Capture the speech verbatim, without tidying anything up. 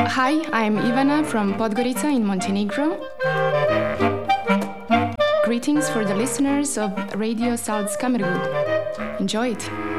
Hi, I'm Ivana from Podgorica in Montenegro. Greetings for the listeners of Radio Salz Kammergut. Enjoy it!